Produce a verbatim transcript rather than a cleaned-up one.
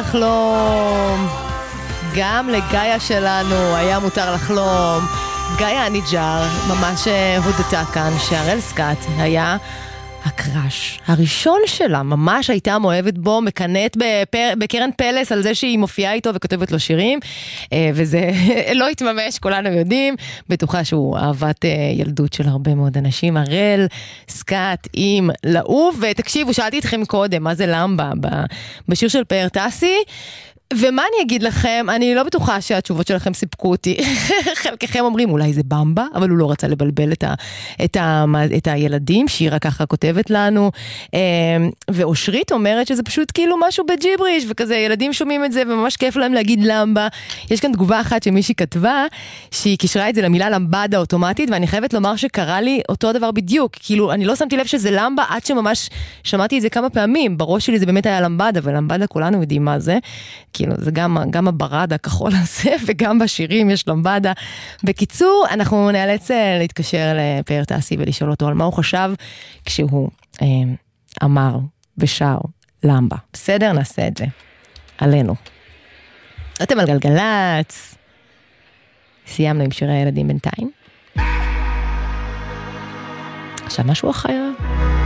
לחלום. גם לגאיה שלנו היה מותר לחלום. גאיה הניג'ר ממש הודתה כאן שהראל סקאט היה הקראש הראשון שלה, ממש הייתה מאוהבת בו, מקנאת בפר, בקרן פלס על זה שהיא מופיעה איתו וכותבת לו שירים, וזה לא התממש, כולנו יודעים, בטוחה שהוא אהבת ילדות של הרבה מאוד אנשים. הראל סקאט עם לאהוב, ותקשיבו, שאלתי אתכם קודם, מה זה למבה בשיר של פאר טסי, ומה אני אגיד לכם, אני לא בטוחה שהתשובות שלכם סיפקו אותי. חלקכם אומרים, אולי זה במבה, אבל הוא לא רצה לבלבל את, ה, את, ה, את הילדים, שירה ככה כותבת לנו, ואושרית אומרת שזה פשוט כאילו משהו בג'יבריש, וכזה ילדים שומעים את זה, וממש כיף להם להגיד למבה. יש כאן תגובה אחת שמישהי כתבה, שהיא קישרה את זה למילה למבדה אוטומטית, ואני חייבת לומר שקרה לי אותו דבר בדיוק, כאילו אני לא שמתי לב שזה למבה, עד שממש שמעתי את זה כמה פעמים, בראש שלי זה באמת היה למבדה, ולמבדה כולנו יודעים מה זה, כאילו, זה גם, גם הברד הכחול הזה, וגם בשירים יש למבדה. בקיצור, אנחנו נאלץ להתקשר לפאר טסי ולשאול אותו על מה הוא חשב, כשהוא אה, אמר ושר למבה. בסדר, נעשה את זה. עלינו. אתם על גלגלץ. סיימנו עם שירי הילדים בינתיים. עכשיו משהו אחר.